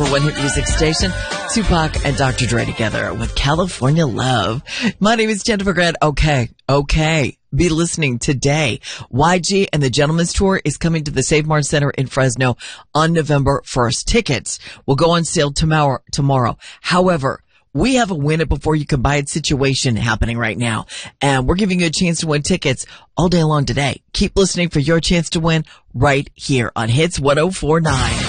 one hit music station. Tupac and Dr. Dre together with California Love. My name is Jennifer Grant. Okay. Be listening today. YG and the Gentleman's Tour is coming to the Save Mart Center in Fresno on November 1st. Tickets will go on sale tomorrow. However, we have a win it before you can buy it situation happening right now. And we're giving you a chance to win tickets all day long today. Keep listening for your chance to win right here on Hits 104.9.